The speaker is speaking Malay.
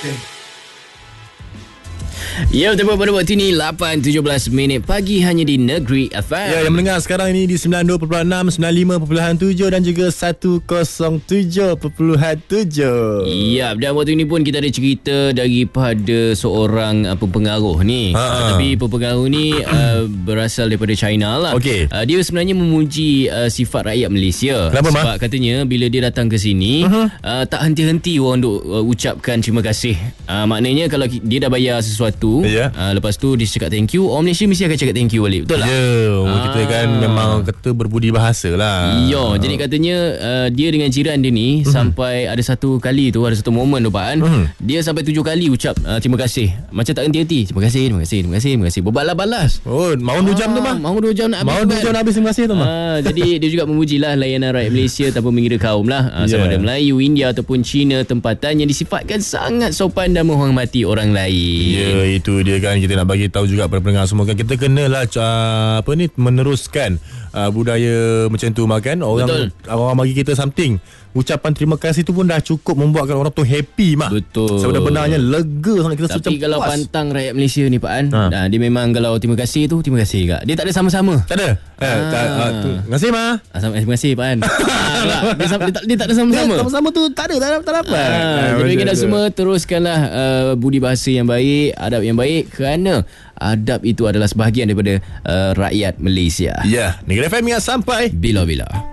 Ya, betul pada waktu ini 8.17 pagi hanya di Negeri FM. Ya, yang mendengar sekarang ini di 92.6, 95.7 dan juga 107.7. Ya, dan waktu ini pun kita ada cerita daripada seorang pengaruh ni. Tapi pengaruh ni berasal daripada China lah. Okey. Dia sebenarnya memuji sifat rakyat Malaysia. Kenapa, sebab katanya bila dia datang ke sini tak henti-henti orang duk ucapkan terima kasih. Maknanya kalau dia dah bayar sesuatu, lepas tu dia cakap thank you, orang Malaysia mesti akan cakap thank you balik. Betul tak? Kita kan memang kata berbudi bahasa lah. Ya, jadi katanya dia dengan jiran dia ni sampai ada satu kali tu, ada satu momen tu Pak dia sampai 7 kali ucap terima kasih. Macam tak henti-henti. Terima kasih, terima kasih, terima kasih, terima kasih. Berbalas-balas. Oh, mau 2 jam tu mah. Mau 2 jam nak habis. Mau 2 jam nak habis, terima kasih tu mah. Jadi dia juga memujilah layanan rakyat Malaysia tanpa mengira kaum lah. Sama ada Melayu, India ataupun Cina, tempatan yang disifatkan sangat sopan dan menghormati orang lain. Ya, itu dia kan, kita nak bagi tahu juga pada pendengar semua kan, kita kenalah meneruskan budaya macam tu makan. Orang bagi kita something, ucapan terima kasih tu pun dah cukup membuatkan orang tu happy mah. Betul. Sebenarnya lega sangat kita. Tapi kalau puas pantang rakyat Malaysia ni Pak dia memang kalau terima kasih tu terima kasih juga. Dia tak ada sama-sama. Tak ada. Terima kasih mah. Terima kasih Pak dia tak ada sama-sama. Sama-sama tu tak ada apa. Jadi kita semua teruskanlah budi bahasa yang baik, adab yang baik, kerana adab itu adalah sebahagian daripada rakyat Malaysia. Ya, Negeri FM yang sampai bila-bila.